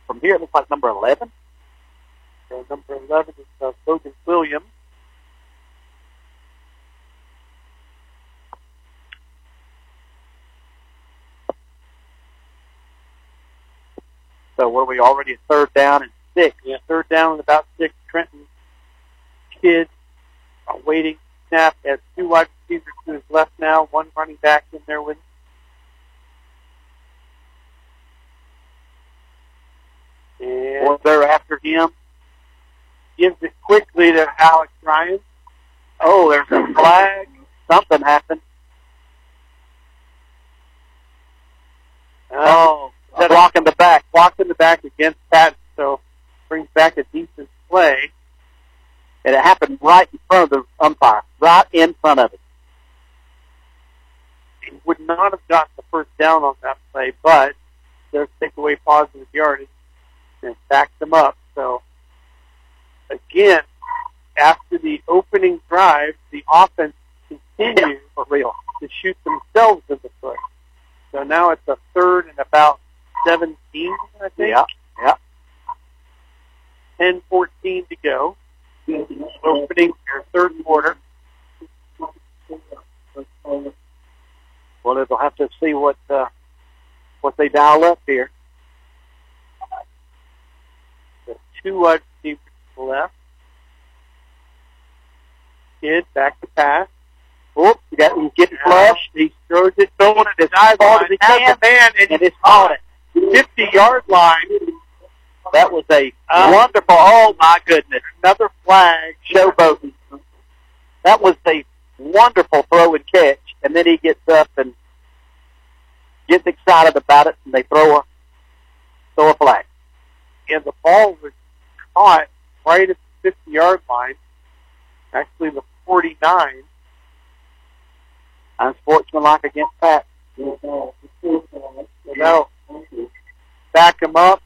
from here, it looks like number 11. So number 11 is Logan Williams. So what are we already at third down and 6? Yeah, third down and about 6. Trenton Kidd waiting snap. Has 2 wide receivers to his left now. 1 running back in there with him. And they're after him. Gives it quickly to Alex Ryan. Oh, there's a flag. Something happened. Blocking the back. Blocking the back against Patton. So brings back a decent play. And it happened right in front of the umpire. Right in front of it. He would not have gotten the first down on that play, but they'll take away positive yardage and back them up. So, again, after the opening drive, the offense continues for real to shoot themselves in the foot. So now it's a third and about 17, I think. Yeah. 10-14 to go. Opening their third quarter. Well, they'll have to see what they dial up here. The 2 wide receivers to the left. Kidd back to pass. Oh, he's getting flushed. He throws it, throwing it as hard as he can. And it's on it. 50-yard line. That was a wonderful, oh my goodness. Another flag. Showboating. That was a wonderful throw and catch. And then he gets up and gets excited about it, and they throw a flag. And the ball was caught right at the 50-yard line. Actually, the 49. Unsportsmanlike against Pat. That'll back him up.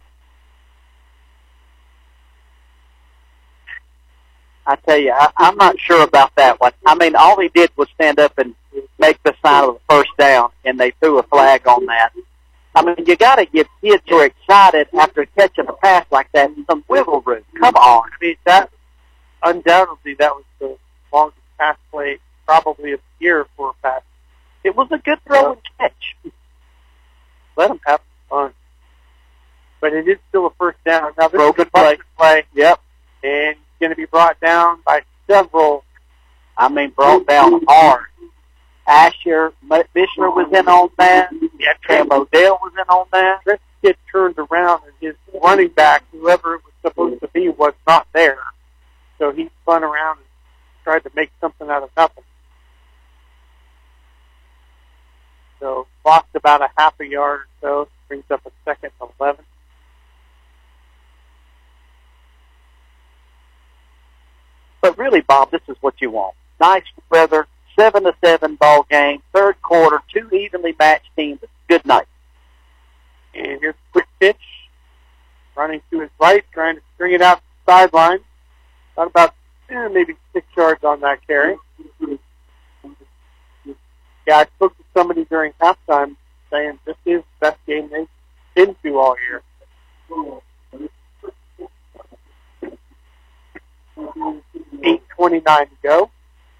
I tell you, I'm not sure about that one. I mean, all he did was stand up and make the sign of the first down, and they threw a flag on that. I mean, you got to give kids who are excited after catching a pass like that some wiggle room. Come on. I mean, that undoubtedly that was the longest pass play probably of the year for a pass. It was a good throw and catch. Let them have fun. But it is still a first down. Now, this broken is a play. Yep. And going to be brought down by several. Brought down hard. Asher Bishler was in on that. Yeah, Cam Odell was in on that. Chris Kidd turned around, and his running back, whoever it was supposed to be, was not there. So he spun around and tried to make something out of nothing. So lost about a half a yard or so. Brings up a second and 11. But really, Bob, this is what you want. Nice weather, 7-7 ball game, third quarter, 2 evenly matched teams. Good night. And here's a quick pitch. Running to his right, trying to string it out to the sideline. Got about maybe 6 yards on that carry. Yeah, I spoke to somebody during halftime saying this is the best game they've been to all year. 8:29 to go.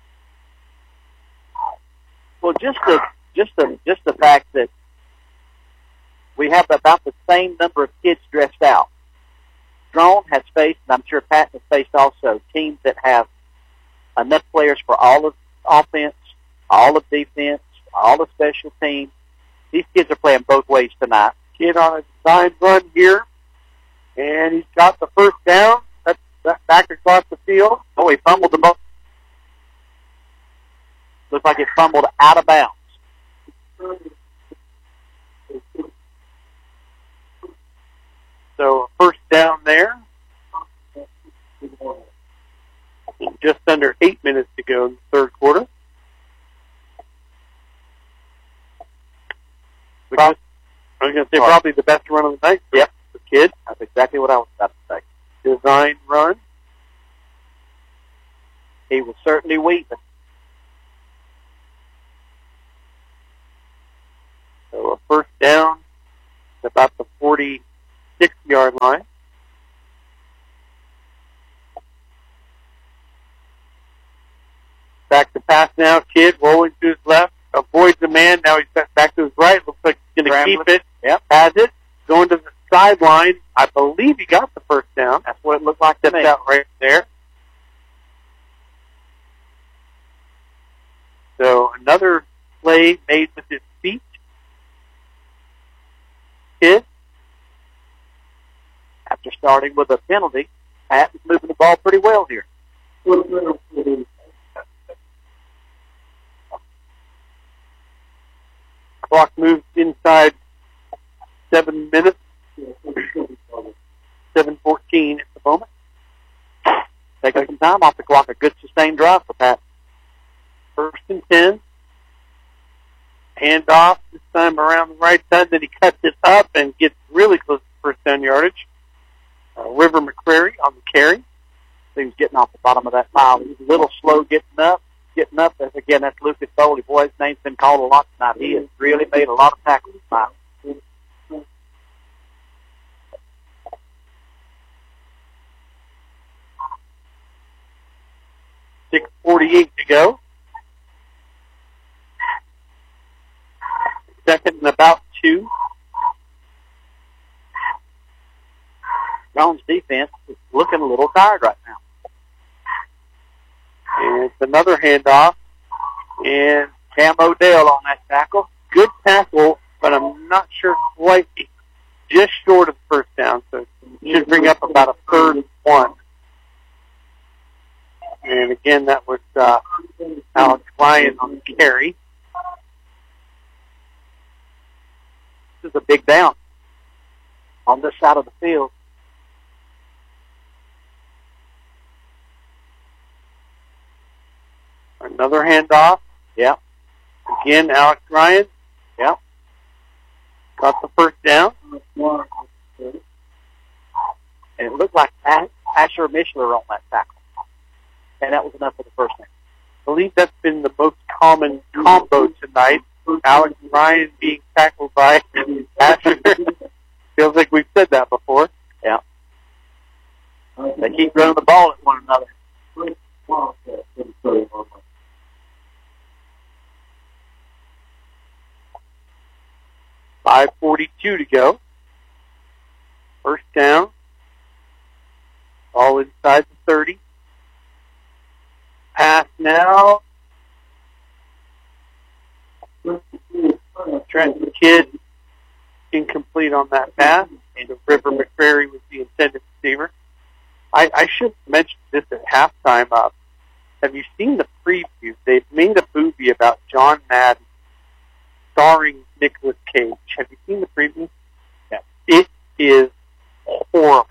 Well, just the fact that we have about the same number of kids dressed out. Drone has faced, and I'm sure Patton has faced also, teams that have enough players for all of offense, all of defense, all of special teams. These kids are playing both ways tonight. Kid on a design run here, and he's got the first down. That's back across the field. Oh, he fumbled the ball. Looks like it fumbled out of bounds. So first down there. Just under 8 minutes to go in the third quarter. I was going to say probably the best run of the night. Yep. The kid. That's exactly what I was about to say. Design run. He was certainly weaving. So a first down at about the 46 8-yard line. Back to pass now. Kidd rolling to his left. Avoids the man. Now he's back to his right. Looks like he's going to keep it. Yep. Has it. Going to the sideline. I believe he got the first down. That's what it looked like to me. Out right there. So another play made with his feet. Kidd, after starting with a penalty, Pat is moving the ball pretty well here. Clock moves inside 7 minutes. 7:14 at the moment. Taking some time off the clock. A good sustained drive for Pat. 1st and 10. Hand off this time around the right side. Then he cuts it up and gets really close to first down yardage. River McCrary on the carry. He was getting off the bottom of that pile. He was a little slow getting up. Again, that's Lucas Foley. Boy, his name's been called a lot tonight. He has really made a lot of tackles tonight. 6:48 to go. 2nd and about 2. Jones' defense is looking a little tired right now. And it's another handoff. And Cam Odell on that tackle. Good tackle, but I'm not sure quite. Just short of the first down, so it should bring up about a 3rd and 1. And again, that was Alex Ryan on the carry. This is a big down on this side of the field. Another handoff. Yeah. Again, Alex Ryan. Yeah. Got the first down. And it looked like Asher Mishler on that tackle. And that was enough for the first down. I believe that's been the most common combo tonight. Alex Ryan being tackled by Asher. Feels like we've said that before. Yeah. They keep running the ball at one another. 5:42 to go. First down. All inside the 30. Pass now. Trenton Kidd incomplete on that pass. And River McCrary was the intended receiver. I should mention this at halftime. Have you seen the preview? They've made a movie about John Madden starring Nicolas Cage. Have you seen the preview? Yeah. It is horrible.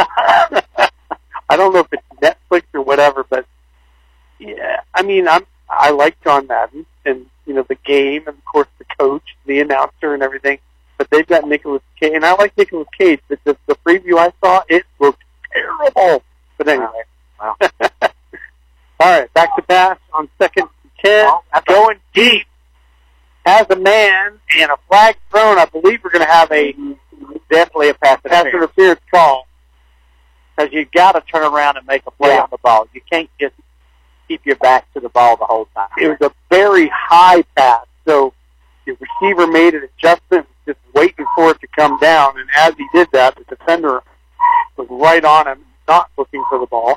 I don't know if it's Netflix or whatever, but yeah, I mean, I like John Madden and, you know, the game and, of course, the coach, the announcer and everything, but they've got Nicolas Cage, and I like Nicolas Cage, but the preview I saw, it looked terrible. But anyway. Wow. All right, back to pass on 2nd and 10. Going deep. Has a man and a flag thrown. I believe we're going to have Definitely a pass interference call. Because you've got to turn around and make a play on the ball. You can't just keep your back to the ball the whole time. It was a very high pass, so the receiver made an adjustment, just waiting for it to come down, and as he did that, the defender was right on him, not looking for the ball.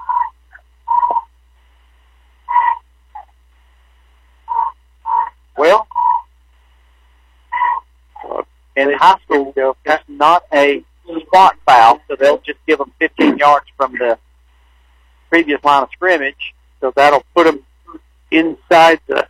Well, in high school, it's not a spot foul, so they'll just give them 15 yards from the previous line of scrimmage. So that'll put them inside the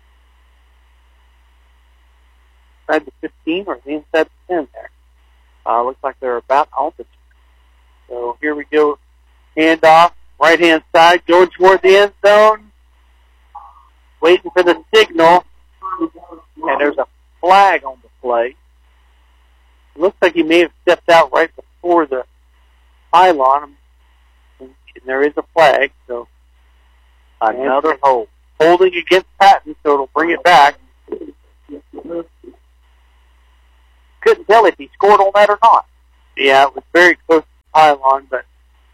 15 or the inside the 10 there. Looks like they're about on the. So here we go. Handoff, right-hand side, going toward the end zone. Waiting for the signal. And there's a flag on the play. It looks like he may have stepped out right before the pylon. And there is a flag, so another hold. Holding against Patton, so it'll bring it back. Couldn't tell if he scored on that or not. Yeah, it was very close to the pylon, but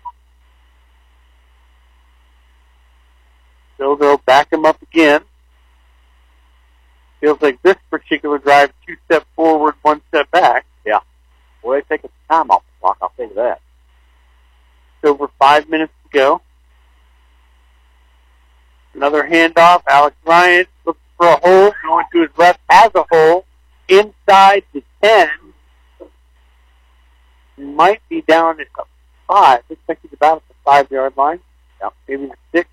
still they'll back him up again. Feels like this particular drive, 2 steps forward, 1 step back. Yeah. Well, they take the time off the clock, I'll tell you that. It's over 5 minutes to go. Another handoff. Alex Ryan looking for a hole, going to his left, has a hole. Inside the 10. Might be down at the 5. Looks like he's about at the 5-yard line. Yeah, maybe the 6.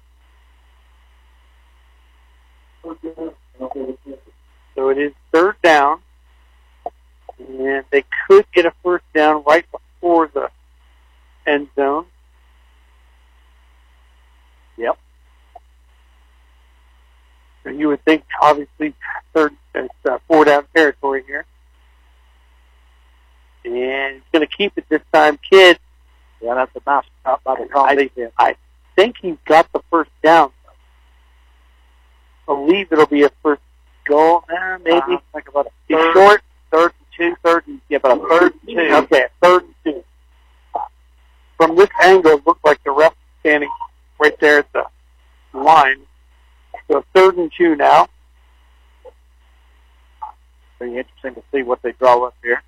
So it is 3rd down. And they could get a 1st down right before the end zone. Yep. So you would think, obviously, 4 down territory here. And he's going to keep it this time. Kidd. Yeah, that's a nice stop by the Crom defense. I think he's got the 1st down. I believe it'll be a 1st goal. Maybe. Think about He's short. 3rd and 2, 3rd and, yeah, but a 3rd and 2. Okay, 3rd and 2. From this angle, it looked like the ref was standing right there at the line. So 3rd and 2 now. Very interesting to see what they draw up here.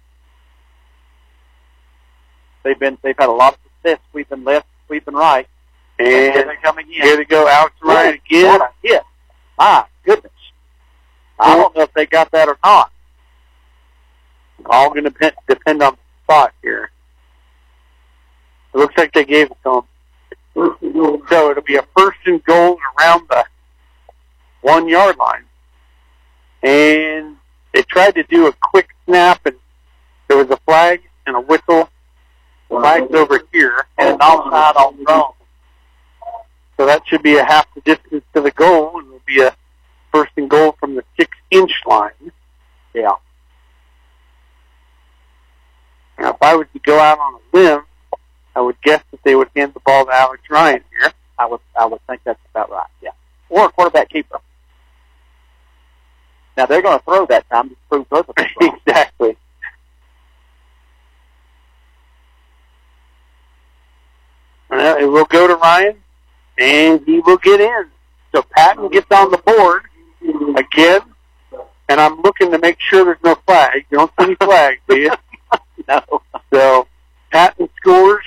They've had a lot of success sweeping left, sweeping right. And here they come again. Here they go, Alex Ryan again. What a hit. My goodness. I don't know if they got that or not. All going to depend on the spot here. It looks like they gave it to him. So it'll be a 1st and goal around the 1-yard line. And they tried to do a quick snap, and there was a flag and a whistle. The flag's over here, And an offside on Drone. so that should be a half the distance to the goal, and it'll be a 1st and goal from the 6-inch line. Yeah. Now, if I was to go out on a limb, I would guess that they would hand the ball to Alex Ryan here. I would think that's about right, yeah. Or a quarterback keeper. Now, they're going to throw that time to prove both of them wrong. Exactly. Well, it will go to Ryan, and he will get in. So Patton gets on the board again, and I'm looking to make sure there's no flag. You don't see any flags, do you? No. So Patton scores.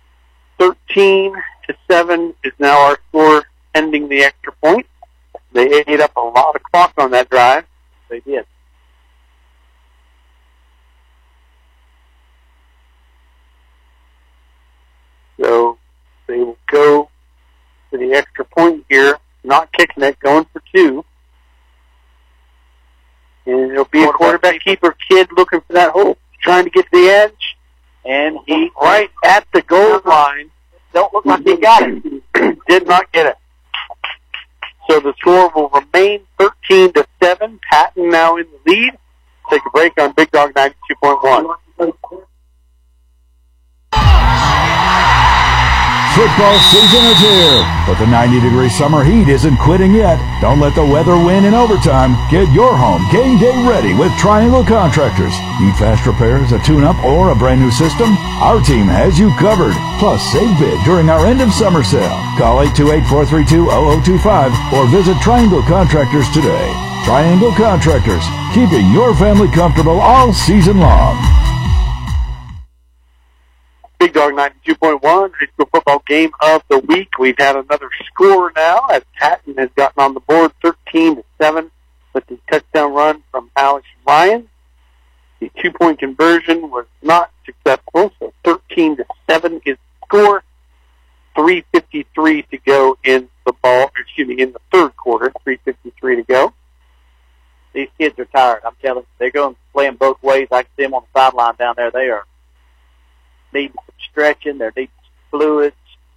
13-7 is now our score ending the extra point. They ate up a lot of clock on that drive. They did. So they will go to the extra point here, not kicking it, going for 2. And it'll be a quarterback keeper Kidd looking for that hole, trying to get to the edge. And he, Right at the goal line, don't look like he got it. did not get it. So the score will remain 13-7. Patton now in the lead. Take a break on Big Dog 92.1. Football season is here, but the 90-degree summer heat isn't quitting yet. Don't let the weather win in overtime. Get your home game day ready with Triangle Contractors. Need fast repairs, a tune-up, or a brand new system? Our team has you covered. Plus, save big during our end of summer sale. Call 828-432-0025 or visit Triangle Contractors today. Triangle Contractors, keeping your family comfortable all season long. Big Dog 92.1, high school football game of the week. We've had another score now as Patton has gotten on the board 13-7 with the touchdown run from Alex Ryan. The 2-point conversion was not successful, so 13-7 is the score. 3:53 to go in the in the third quarter. 3:53 to go. These kids are tired. I'm telling you, they're going to play them both ways. I can see them on the sideline down there. They are needing some stretching. They're needing some fluids.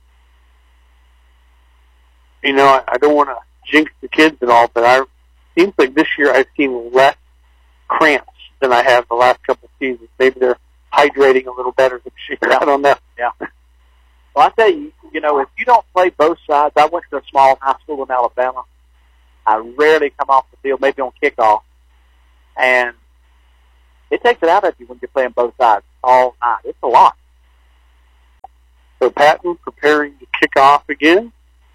You know, I don't want to jinx the kids at all, but it seems like this year I've seen less cramps than I have the last couple of seasons. Maybe they're hydrating a little better this year. I don't know. Yeah. Well, I tell you, you know, if you don't play both sides, I went to a small high school in Alabama. I rarely come off the field, maybe on kickoff, and it takes it out of you when you're playing both sides. all night. It's a lot. So Patton preparing to kick off again.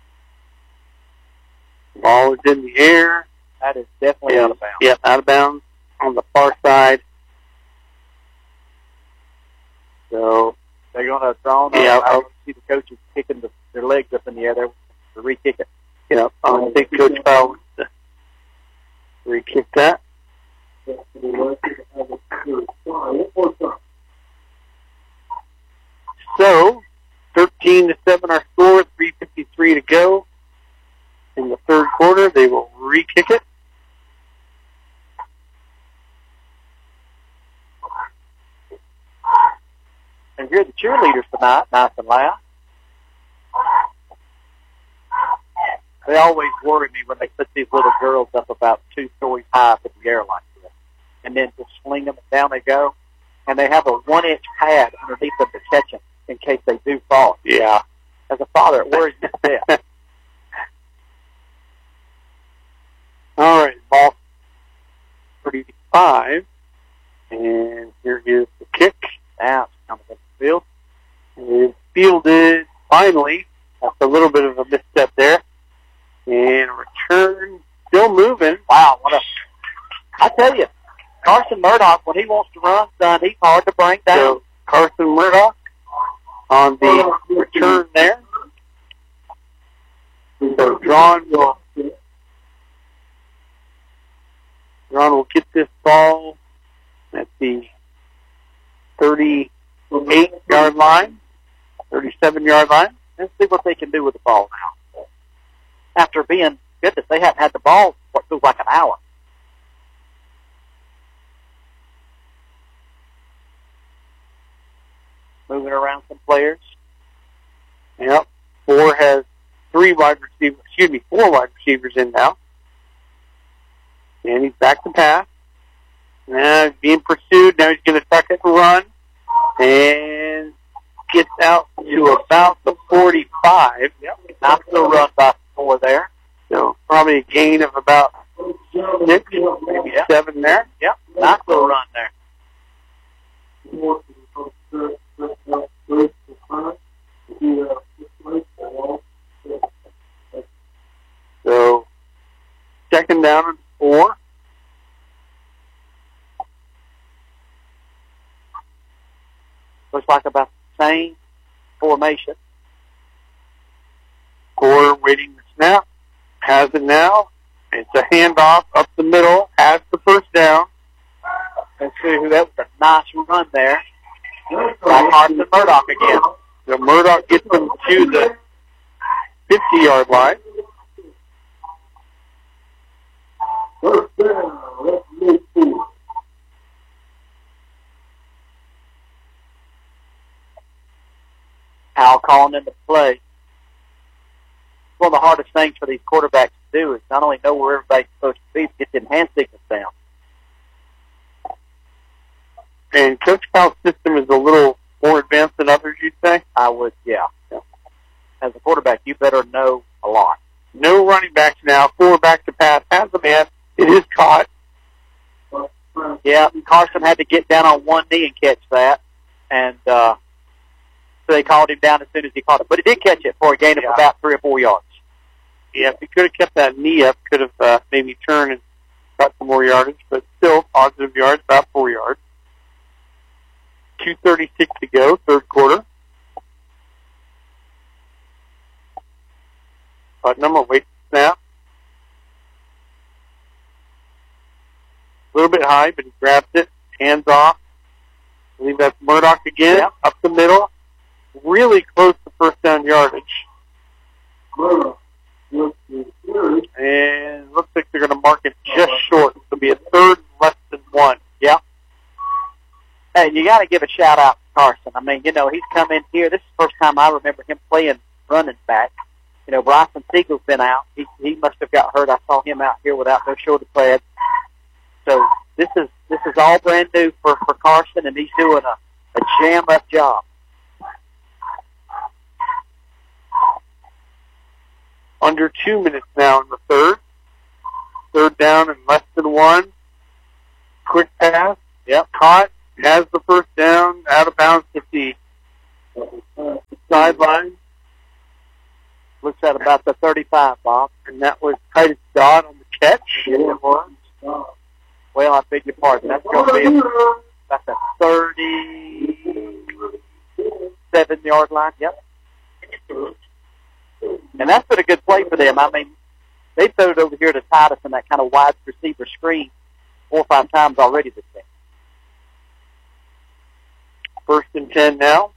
Ball is in the air. That is definitely out of bounds. Yep, out of bounds on the far side. So they're going to throw. Yeah, I see the coaches kicking their legs up in the air there to re-kick it. Yeah, I think Coach Powell wants to re-kick that. So 13-7 our score. 3:53 to go in the third quarter. They will re-kick it. And here are the cheerleaders tonight, nice and loud. They always worry me when they put these little girls up about 2 stories high up in the air like this. And then just sling them and down they go. And they have a 1-inch pad underneath them to catch them in case they do fall. Yeah. As a father, it worries me to death. All right, ball 35. And here is the kick. Now it's coming up the field. It's fielded finally. That's a little bit of a misstep there. And return still moving. Wow, I tell you, Carson Murdoch, when he wants to run, son, he's hard to bring down. So Carson Murdoch on the return there. So Drawn will get this ball at the 38-yard line, 37-yard line. Let's see what they can do with the ball now. After being, goodness, they haven't had the ball for what feels like an hour. Moving around some players. Yep. Four wide receivers in now. And he's back to pass. Now he's being pursued. Now he's going to tuck it and run. And gets out to about the 45. Yep. Nice little run by 4 there. So probably a gain of about 6, maybe 7 there. Yep. Nice little run there. So second down and 4. Looks like about the same formation. Gore waiting the snap. Has it now. It's a handoff up the middle. Has the first down. Let's see who that was. A nice run there. By Carson Murdoch again. So Murdoch gets them to the 50-yard line. First down. Let's move forward. Al calling into play. One of the hardest things for these quarterbacks to do is not only know where everybody's supposed to be, but get them hand signals down. And Coach Powell's system is a little more advanced than others, you'd say? I would, yeah. As a quarterback, you better know a lot. No running backs now. 4 back to pass. Has a man. It is caught. Yeah, Carson had to get down on one knee and catch that. And so they called him down as soon as he caught it. But he did catch it for a gain of about 3 or 4 yards. Yeah, if he could have kept that knee up, could have maybe turned and got some more yardage. But still, positive yards, about 4 yards. 2:36 to go, third quarter. Putnam will wait to snap. A little bit high, but he grabs it. Hands off. I believe that's Murdoch again. Yep. Up the middle. Really close to first down yardage. And looks like they're going to mark it just short. It'll be a third and less than 1. Yep. Hey, you got to give a shout out to Carson. I mean, you know, he's come in here. This is the first time I remember him playing running back. You know, Bryson Siegel's been out. He must have got hurt. I saw him out here without no shoulder pads. So this is all brand new for Carson, and he's doing a jam up job. Under 2 minutes now in the third. Third down and less than 1. Quick pass. Yep. Caught. Has the first down out of bounds at the sideline. Looks at about the 35, Bob. And that was Titus Dodd on the catch. Yes, it was. Well, I beg your pardon. That's going to be about the 37-yard line. Yep. And that's been a good play for them. I mean, they threw it over here to Titus in that kind of wide receiver screen 4 or 5 times already this game. 1st and 10 now.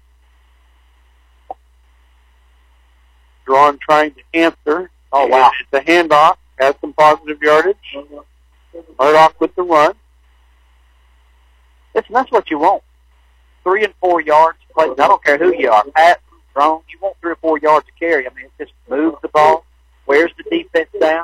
Drawn trying to answer. Oh, wow. It's a handoff. Has some positive yardage. Start off with the run. Listen, that's what you want. 3 and 4 yards. I don't care who you are. Pat, Drone, you want 3 or 4 yards to carry. I mean, it just moves the ball. Wears the defense down.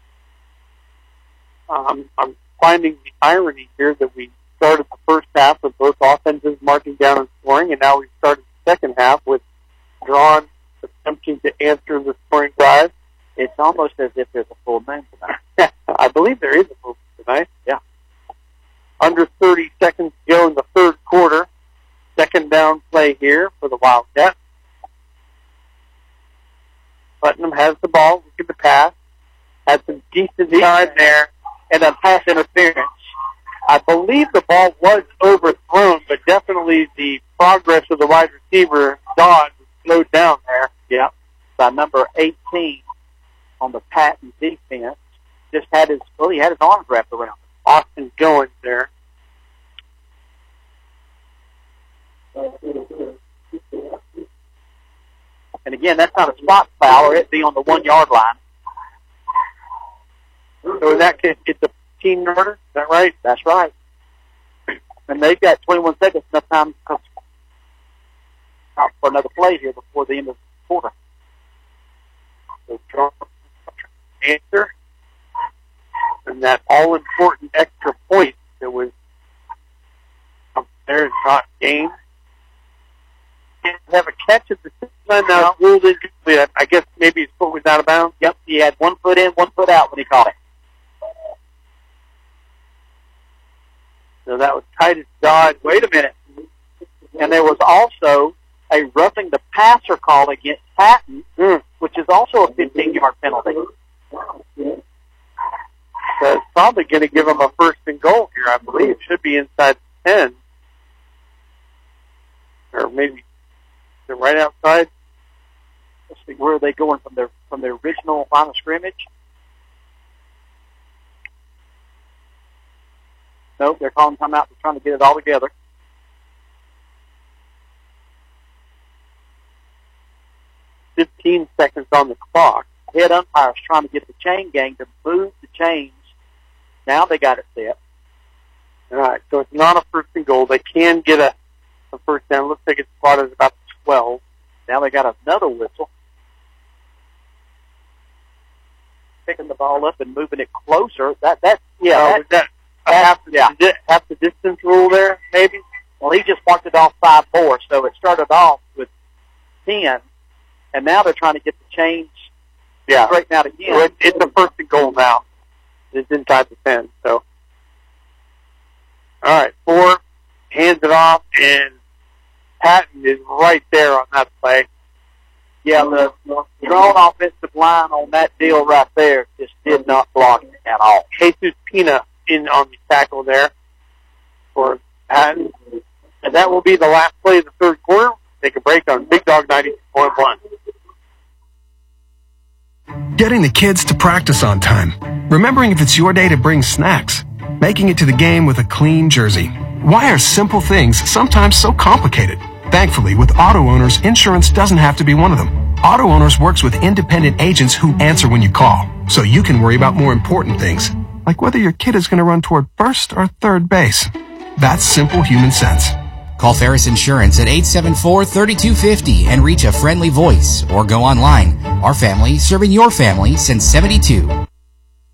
I'm finding the irony here that we started the first half with both offenses marking down and scoring, and now we've started the second half with Drawn attempting to answer the scoring drive. It's almost as if there's a full moon tonight. I believe there is a full moon tonight. Yeah. Under 30 seconds to go in the third quarter. Second down play here for the Wildcats. Putnam has the ball. Look at the pass. Had some decent time there. And a pass interference. I believe the ball was overthrown, but definitely the progress of the wide receiver, Dodd, was slowed down there. Yeah. By number 18 on the Patton defense. Just had his arms wrapped around him. Austin Goins there. And again, that's not a spot foul, or it'd be on the 1-yard line. So in that case, it's a 15-yarder. Is that right? That's right. And they've got 21 seconds, enough time for another play here before the end of the quarter. So Trump answer. And that all-important extra point that was up there is not gained. Can't have a catch at the line now. It's ruled incomplete. I guess maybe his foot was out of bounds. Yep, he had 1 foot in, 1 foot out when he caught it. So that was Titus Dodd. Wait a minute. And there was also a roughing the passer call against Patton, which is also a 15-yard penalty. So it's probably going to give him a 1st and goal here, I believe. It should be inside the 10. Or maybe they're right outside. Let's see, where are they going from their original line of scrimmage? Nope, they're calling time out. They're trying to get it all together. $15 seconds on the clock. Head umpire's trying to get the chain gang to move the chains. Now they got it set. All right, so it's not a 1st and goal. They can get a 1st down. Looks like it's spotted about 12. Now they got another whistle. Picking the ball up and moving it closer. Half the distance rule there, maybe? Well, he just marked it off 5-4, so it started off with 10, and now they're trying to get the change straightened out again. So it's a 1st and goal now. It's inside the 10, so. All right, 4, hands it off, and Patton is right there on that play. Yeah, the drawn offensive line on that deal right there just did not block it at all. Jesus Pina in on the tackle there for Patton. And that will be the last play of the third quarter. Take a break on Big Dog 92.1. Getting the kids to practice on time. Remembering if it's your day to bring snacks. Making it to the game with a clean jersey. Why are simple things sometimes so complicated? Thankfully, with Auto Owners, insurance doesn't have to be one of them. Auto Owners works with independent agents who answer when you call, so you can worry about more important things, like whether your kid is going to run toward first or third base. That's simple human sense. Call Ferris Insurance at 874-3250 and reach a friendly voice, or go online. Our family, serving your family since '72.